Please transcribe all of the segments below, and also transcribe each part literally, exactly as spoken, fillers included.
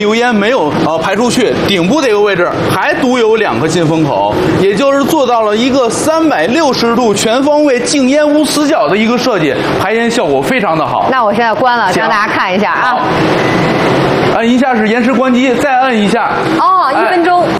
油烟没有呃排出去，顶部这个位置还独有两个进风口，也就是做到了一个三百六十度全方位静烟无死角的一个设计，排烟效果非常的好。 那我现在关了，让大家看一下啊。 按一下是延时关机，再按一下。 哦，一分钟。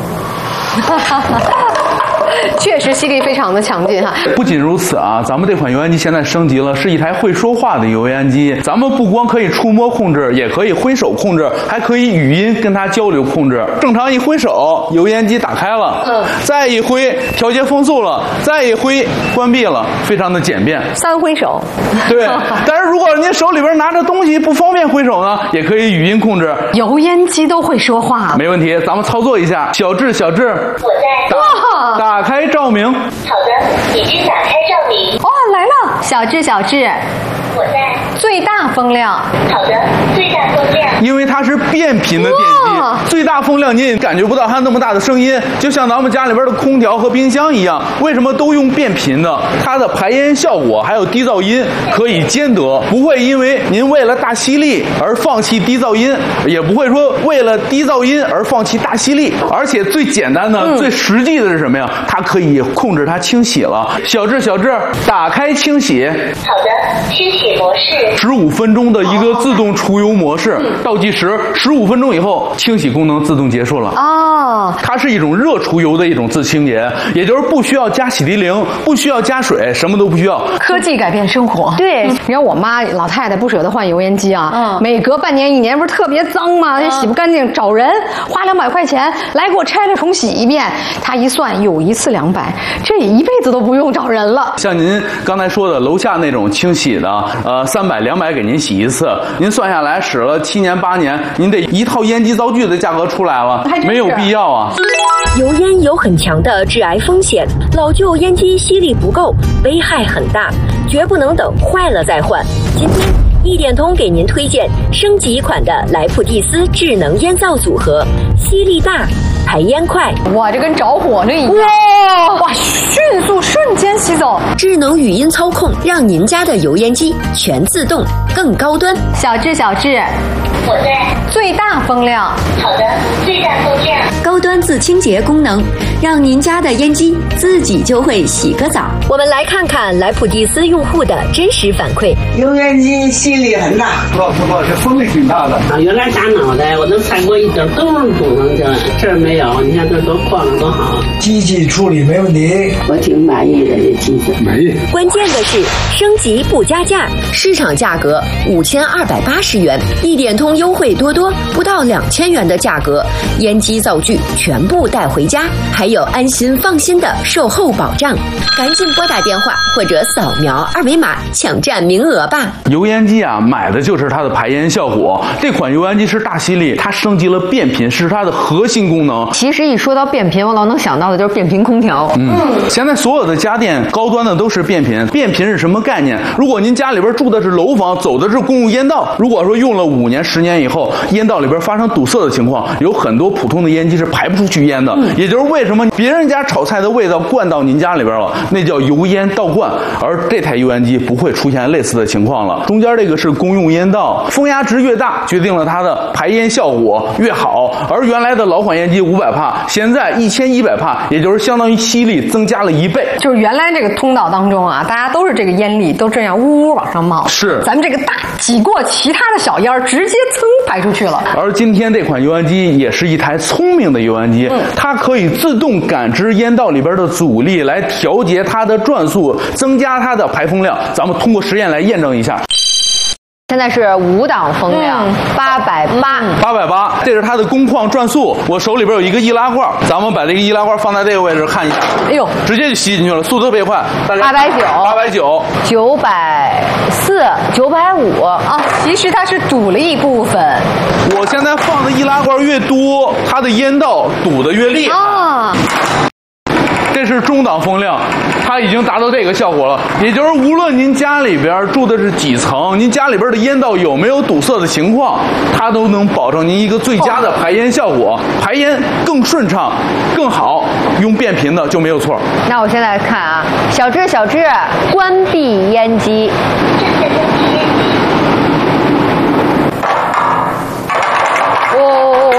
确实吸力非常的强劲哈。 不仅如此啊，咱们这款油烟机现在升级了，是一台会说话的油烟机。咱们不光可以触摸控制，也可以挥手控制，还可以语音跟它交流控制。正常一挥手，油烟机打开了，嗯，再一挥调节风速了，再一挥关闭了，非常的简便。 三挥手。对， 但是如果您手里边拿着东西不方便挥手呢，也可以语音控制。 油烟机都会说话， 没问题，咱们操作一下。小智，小智， 我在。 打打开照明。 好的，已经打开照明。 哦，来了，小智，小智。 我在。 最大风量。 好的，最大风量。 因为它是变频的电机，最大风量您也感觉不到它那么大的声音，就像咱们家里边的空调和冰箱一样。为什么都用变频的？它的排烟效果还有低噪音可以兼得，不会因为您为了大吸力而放弃低噪音，也不会说为了低噪音而放弃大吸力。而且最简单的、嗯、最实际的是什么呀？它可以控制它清洗了。小智，小智，打开清洗。 好的，清洗模式。 十五分钟的一个自动除油模式，嗯、倒计时十五分钟以后，清洗功能自动结束了。哦，它是一种热除油的一种自清洁，也就是不需要加洗涤灵，不需要加水，什么都不需要。 科技改变生活。对，你看我妈老太太不舍得换油烟机啊，嗯，每隔半年一年不是特别脏吗？嗯、洗不干净，找人花两百块钱来给我拆了重洗一遍。她一算，有一次两百，这一辈子都不用找人了。 像您刚才说的楼下那种清洗的，呃，三百两百给您洗一次，您算下来使了七年八年，您得一套烟机灶具的价格出来了，没有必要啊。 油烟有很强的致癌风险，老旧烟机吸力不够，危害很大，绝不能等坏了再换。今天一点通给您推荐升级款的莱普蒂斯智能烟灶组合，吸力大，排烟快。 哇，这跟着火那一样！哇哇，迅速瞬间吸走。 智能语音操控，让您家的油烟机全自动，更高端。 小智，小智， 我在。 最大风量。 好的，最大风量。 高端自清洁功能，让您家的烟机自己就会洗个澡。我们来看看莱普蒂斯用户的真实反馈。 油烟机吸力很大， 不不不，这风力挺大的。 啊，原来打脑袋我都踩过一点洞堵上去了，这儿没有，你看这多晃多好。 机器处理没问题， 我挺满意的这机子。 满意。 关键的是升级不加价，市场价格五千二百八十元，一点通优惠多多，不到两千元的价格，烟机灶具全部带回家，还有安心放心的售后保障。赶紧拨打电话或者扫描二维码抢占名额吧。 油烟机啊，买的就是它的排烟效果。这款油烟机是大吸力，它升级了变频，是它的核心功能。 其实一说到变频，我老能想到的就是变频空调。 嗯，现在所有的家电高端的都是变频。变频是什么概念？如果您家里边住的是楼房，走的是公用烟道，如果说用了五年、十年以后，烟道里边发生堵塞的情况，有很多普通的烟机是排不出去烟的。嗯、也就是为什么别人家炒菜的味道灌到您家里边了，那叫油烟倒灌，而这台油烟机不会出现类似的情况了。中间这个是公用烟道，风压值越大，决定了它的排烟效果越好。而原来的老款烟机五百帕，现在一千一百帕，也就是相当于吸力增加了一倍。 就是原来这个通道当中啊，大家都是这个烟粒都这样呜呜往上冒， 是咱们这个大挤过其他的小烟直接噌排出去了。 而今天这款油烟机也是一台聪明的油烟机，嗯、它可以自动感知烟道里边的阻力，来调节它的转速，增加它的排风量。咱们通过实验来验证一下。 现在是五档风量，八百八， 八百八，这是它的工况转速。我手里边有一个易拉罐，咱们把这个易拉罐放在这个位置看一下。哎呦，直接就吸进去了，速度特别快。 八百九， 八百九， 九百四，九百五啊！其实它是堵了一部分。 我现在放的易拉罐越多，它的烟道堵得越厉害。啊，这是中档风量，它已经达到这个效果了。也就是无论您家里边住的是几层，您家里边的烟道有没有堵塞的情况，它都能保证您一个最佳的排烟效果，排烟更顺畅、更好。用变频的就没有错。 那我现在看啊，小智，小智，关闭烟机。